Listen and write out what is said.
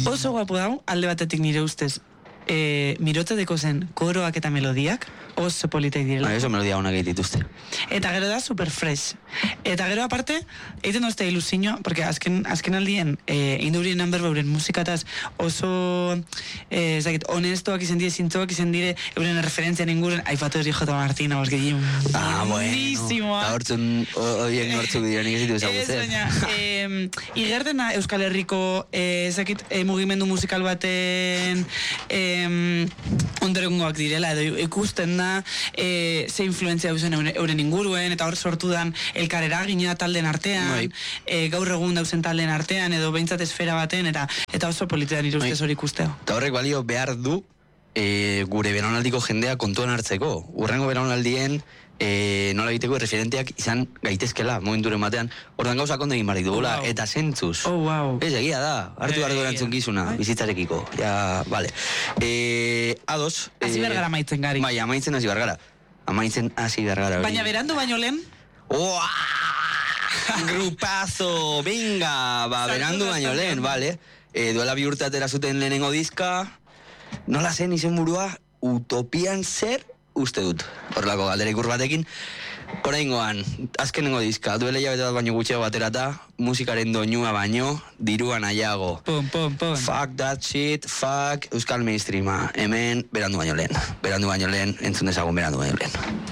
Oso guapo dago, alde batetik nire ustez, mirotedeko zen koroak eta melodiak, oso politek direla. Oso melodia honak dituzte. Eta gero da super fresh. Eta gero aparte, egiten dozte ilusioa, porque azken aldien, indurien beuren musikataz oso, honestoak izan dire, zintzoak izan dire, euren referentzian inguren, aipatu eri J. Martina, bosque di buenísimo. Eta hortzun, oien hortzuk dira, nik ezitu ezagutzen. Ez baina, igertena Euskal Herriko, mugimendu musikal baten, ondorengoak direla, edo ikusten da, ze influentzia dauzen euren inguruen, eta hor sortu dan elkar eragina talden artean, gaur egun dauzen talden artean, edo behintzat esfera baten, eta oso politean irustez hori ikusteo. Eta horrek balio behar du gure belaunaldiko jendea kontuan hartzeko. Urrengo belaunaldien nola egiteko referenteak izan gaitezkela, momenturen batean, ordan gauza konde egin barrik dugula, eta zentzuz. Ez, egia da, hartu behar du erantzukizuna, bizitzarekiko. Ja, vale. Ados. Hasi bergara maitzen gari. Bai, amaitzen hasi bergara. Baina berandu baino lehen? Grupazo, venga, berandu baino lehen, vale. Duela 2 urte atera zuten lehenengo diska, nola zen izen burua, utopian zer uste dut. Horrelako galdera ikur batekin. Oraingoan, azkenengo diska, duela hilabete bat baino gutxeo baterata, musikaren doinua baino, dirua nahiago. Fuck that shit, fuck Euskal Mainstreama. Hemen, berandu baino lehen, entzun dezagun berandu baino lehen.